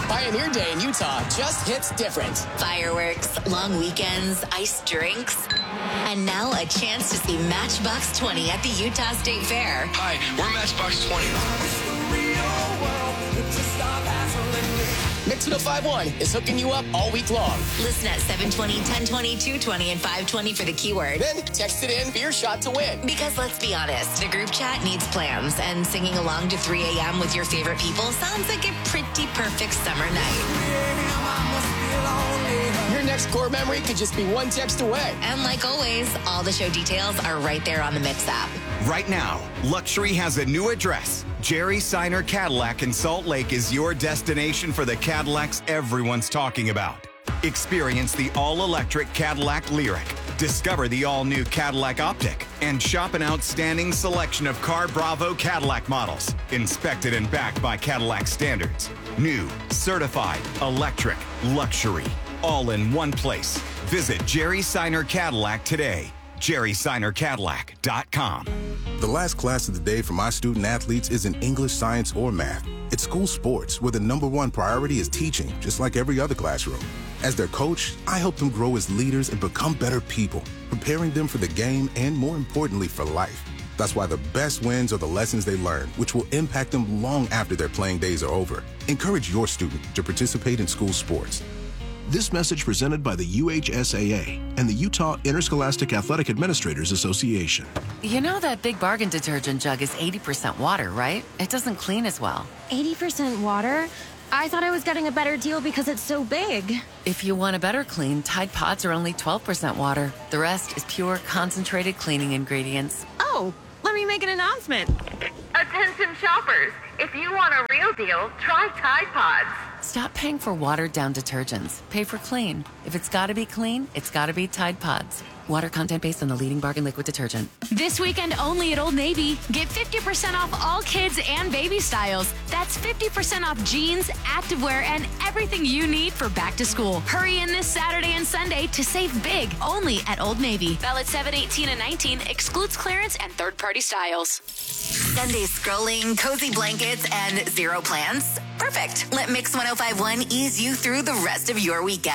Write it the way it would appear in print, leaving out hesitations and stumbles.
Pioneer Day in Utah just hits different. Fireworks, long weekends, iced drinks, and now a chance to see Matchbox 20 at the Utah State Fair. Hi, we're Matchbox 20. Mix 1051 is hooking you up all week long. Listen at 720, 1020, 220, and 520 for the keyword. Then text it in for your shot to win. Because let's be honest, the group chat needs plans, and singing along to 3 a.m. with your favorite people sounds like a pretty perfect summer night. Your next core memory could just be one text away. And like always, all the show details are right there on the Mix app. Right now, Luxury has a new address. Jerry Seiner Cadillac in Salt Lake is your destination for the Cadillacs everyone's talking about. Experience the all-electric Cadillac Lyriq. Discover the all-new Cadillac Optic. And shop an outstanding selection of Car Bravo Cadillac models. Inspected and backed by Cadillac standards. New, certified, electric, luxury. All in one place. Visit Jerry Seiner Cadillac today. JerrySeinerCadillac.com. The last class of the day for my student athletes isn't English, science, or math. It's school sports, where the number one priority is teaching, just like every other classroom. As their coach, I help them grow as leaders and become better people, preparing them for the game and, more importantly, for life. That's why the best wins are the lessons they learn, which will impact them long after their playing days are over. Encourage your student to participate in school sports. This message presented by the UHSAA and the Utah Interscholastic Athletic Administrators Association. You know that Big Bargain detergent jug is 80% water, right? It doesn't clean as well. 80% water? I thought I was getting a better deal because it's so big. If you want a better clean, Tide Pods are only 12% water. The rest is pure, concentrated cleaning ingredients. Oh, let me make an announcement. Attention shoppers, if you want a real deal, try Tide Pods. Stop paying for watered-down detergents. Pay for clean. If it's got to be clean, it's got to be Tide Pods. Water content based on the leading bargain liquid detergent. This weekend only at Old Navy. Get 50% off all kids and baby styles. That's 50% off jeans, activewear, and everything you need for back to school. Hurry in this Saturday and Sunday to save big only at Old Navy. Valid 7/18 and 19, excludes clearance and third-party styles. Sunday scrolling, cozy blankets, and zero plans? Perfect. Let Mix 1051 ease you through the rest of your weekend.